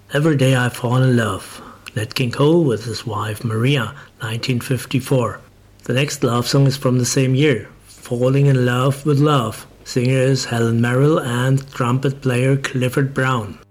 Every Day I Fall in Love, Nat King Cole with his wife Maria, 1954. The next love song is from the same year, Falling in Love with Love. Singer is Helen Merrill and trumpet player Clifford Brown.